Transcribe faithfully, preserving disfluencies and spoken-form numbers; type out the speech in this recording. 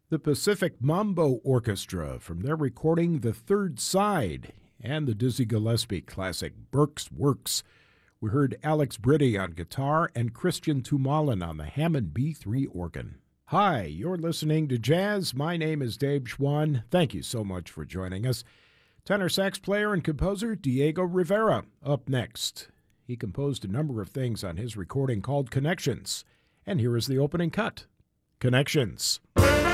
The Pacific Mambo Orchestra from their recording The Third Side and the Dizzy Gillespie classic Burke's Works. We heard Alex Britti on guitar and Christian Tumalin on the Hammond B three organ. Hi, you're listening to Jazz. My name is Dave Schwann. Thank you so much for joining us. Tenor sax player and composer Diego Rivera up next. He composed a number of things on his recording called Connections. And here is the opening cut. Connections.